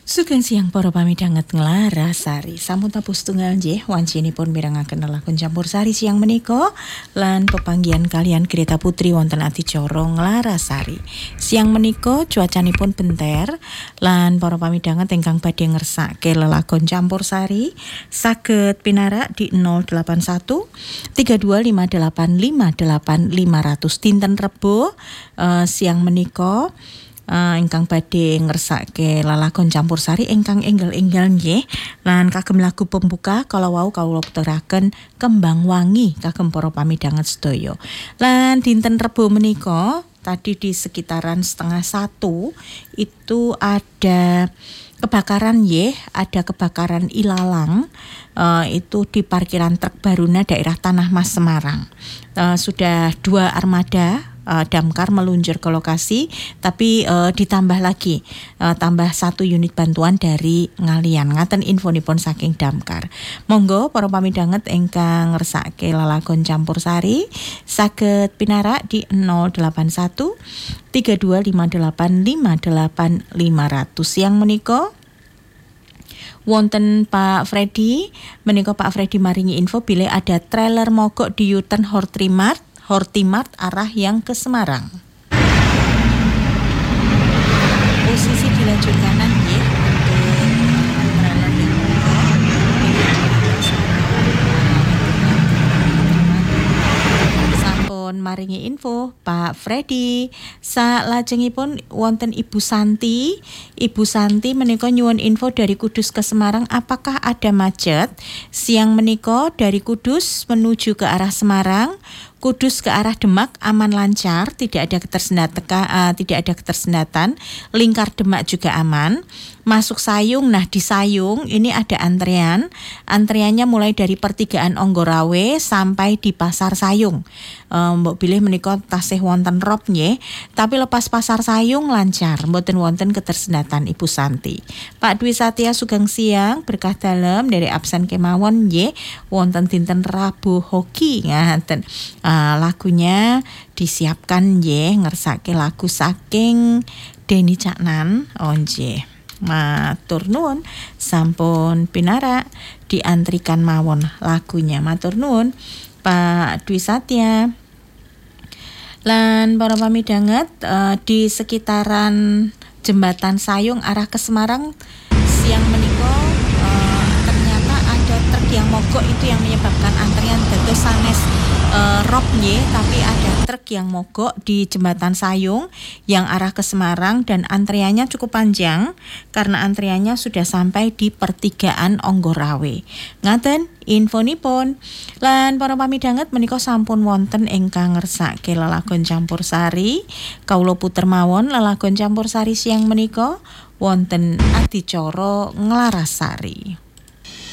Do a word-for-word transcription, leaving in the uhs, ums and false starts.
Sugeng siang para pamidhanget nglarasari sampun tapus tunggal nggih wancinipun mirengaken lelakon campursari siang menika lan pepanggihan kalian Greta Putri wonten adicara nglarasari. Siang menika cuacanipun benter lan para pamidhanget ingkang badhe ngersake lelakon campursari saged pinarak di nol delapan satu tiga dua lima delapan lima delapan lima nol nol dinten Rebo uh, siang menika. Uh, ingkang badhe ngersake lalakon campursari ingkang enggal-enggal nggih lan kagem lagu pembuka kala wau kawula puteraken Kembang Wangi kagem para pamidhanget sedaya. Lan dinten Rebo menika tadi di sekitaran setengah satu itu ada kebakaran nggih, ada kebakaran ilalang uh, itu di parkiran truk Baruna daerah Tanah Mas Semarang. Uh, sudah dua armada Uh, damkar meluncur ke lokasi, tapi uh, ditambah lagi uh, tambah satu unit bantuan dari Ngalian. Ngaten infonipun saking damkar. Monggo para pamidhanget ingkang ngersake lelakon campursari saged pinarak di nol delapan satu tiga dua lima delapan lima delapan lima nol nol. Siang menika wonten Pak Freddy, menika Pak Freddy maringi info bilih ada trailer mogok di U-turn Hortrimart Hortimart arah yang ke Semarang. Posisi di lajur kanan ya untuk trailer yang sampun maringi info Pak Freddy. Salajengipun wonten Ibu Santi. Ibu Santi menika nyuwun info dari Kudus ke Semarang apakah ada macet siang menika dari Kudus menuju ke arah Semarang. Kudus ke arah Demak aman lancar, tidak ada ketersendatan, uh, tidak ada ketersendatan. Lingkar Demak juga aman. Masuk Sayung, nah di Sayung ini ada antrean. Antreannya mulai dari pertigaan Onggorawe sampai di Pasar Sayung. Uh, mbok bilih menika tasih wonten rob nggih, tapi lepas Pasar Sayung lancar, mboten wonten ketersendatan Ibu Santi. Pak Dwi Satya sugeng siang, berkah dalem dari absen kemawon nggih, wonten dinten Rabu Hoki ngaten. Uh, lagunya disiapkan nggih, ngersake lagu saking Denny Caknan oh nggih. Matur nuwun sampun pinarak diantrikan mawon lagunya. Matur nuwun Pak Dwi Satya. Lan para pamidhanget uh, di sekitaran Jembatan Sayung arah ke Semarang siang menika uh, ternyata ada truk yang mogok itu yang menyebabkan antrian dados sanes uh, rob nggih, tapi ada truk yang mogok di Jembatan Sayung yang arah ke Semarang dan antriannya cukup panjang karena antriannya sudah sampai di pertigaan Onggorawe. Ngaten infonipun. Lan para pamidhanget menika sampun wonten ingkang ngersake lelakon campursari. Kawula puter mawon lelakon campursari siang menika wonten adicara nglarasari.